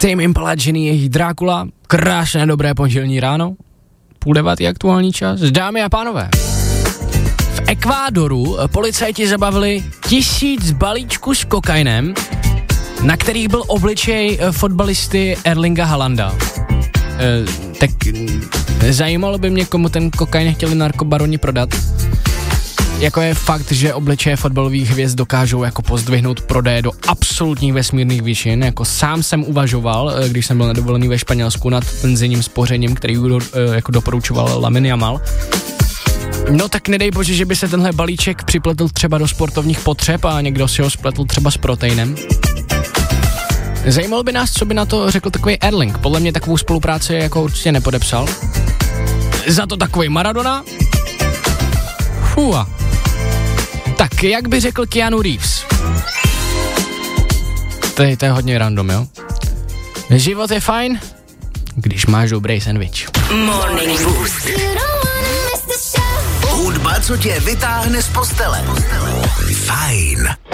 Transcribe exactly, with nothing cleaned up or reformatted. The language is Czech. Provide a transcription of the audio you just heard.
Tame Impala, Jenny, jejich Drákula, krásné dobré pondělní ráno, půl devátý aktuální čas, dámy a pánové. V Ekvádoru policajti zabavili tisíc balíčků s kokainem, na kterých byl obličej fotbalisty Erlinga Haalanda. E, tak zajímalo by mě, komu ten kokain chtěli narkobaroni prodat. Jako je fakt, že obličeje fotbalových hvězd dokážou jako pozdvihnout prodeje do absolutních vesmírných výšin. Jako sám jsem uvažoval, když jsem byl na dovolený ve Španělsku, nad penzijním spořením, který jako doporučoval Lamine Yamal. No tak nedej bože, že by se tenhle balíček připletl třeba do sportovních potřeb a někdo si ho spletl třeba s proteinem. Zajímalo by nás, co by na to řekl takový Erling. Podle mě takovou spolupráci jako určitě nepodepsal. Za to takový Maradona? Fua. Tak, jak by řekl Keanu Reeves? To je, to je hodně random, jo? Život je fajn, když máš dobrý sandwich. Morning Boost. Hudba, co tě vytáhne z postele. Fajn.